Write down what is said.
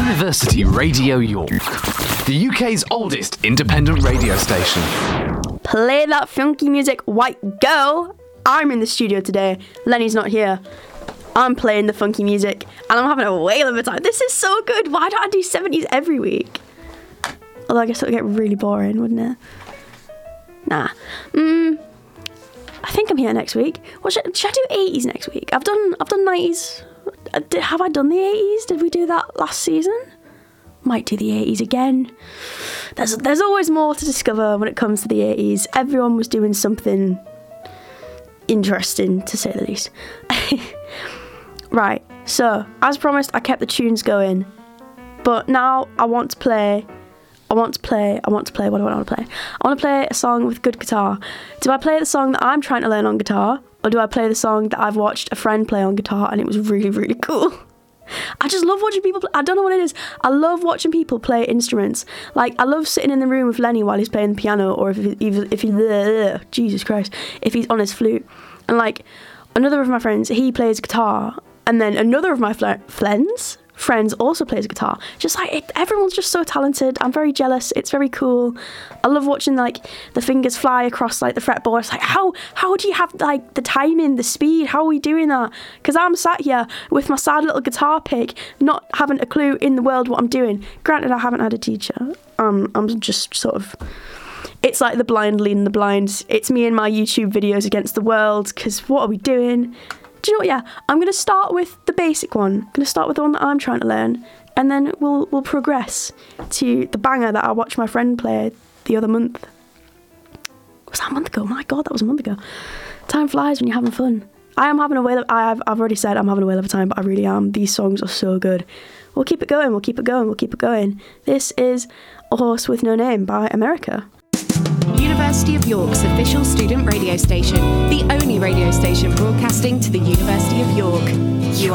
University Radio York, the UK's oldest independent radio station. Play that funky music, white girl. I'm in the studio today. Lenny's not here. I'm playing the funky music and I'm having a whale of a time. This is so good. Why don't I do 70s every week? Although I guess it would get really boring, wouldn't it? Nah. I think I'm here next week. What should I do 80s next week? I've done 90s. Have I done the 80s? Did we do that last season? Might do the 80s again. There's always more to discover when it comes to the 80s. Everyone was doing something interesting, to say the least. Right, so as promised, I kept the tunes going, but now I want to play. What do I want to play? I want to play a song with good guitar. Do I play the song that I'm trying to learn on guitar, or do I play the song that I've watched a friend play on guitar and it was really, really cool? I just love watching people play. I don't know what it is. I love watching people play instruments. Like, I love sitting in the room with Lenny while he's playing the piano, or if he's Jesus Christ, if he's on his flute. And like, another of my friends, he plays guitar, and then another of my friends also plays guitar. Just like everyone's just so talented. I'm very jealous. It's very cool. I love watching like the fingers fly across like the fretboard. It's like, how do you have like the timing, the speed? How are we doing that? Because I'm sat here with my sad little guitar pick, not having a clue in the world what I'm doing. Granted, I haven't had a teacher. I'm just sort of, it's like the blind leading the blind. It's me and my YouTube videos against the world, because what are we doing? Do you know what? Yeah, I'm going to start with the basic one. I'm going to start with the one that I'm trying to learn, and then we'll progress to the banger that I watched my friend play the other month. Was that a month ago? My God, that was a month ago. Time flies when you're having fun. I am having a whale of... I've already said I'm having a whale of a time, but I really am. These songs are so good. We'll keep it going. This is A Horse With No Name by America. University of York's official student radio station, the only radio station broadcasting to the University of York. You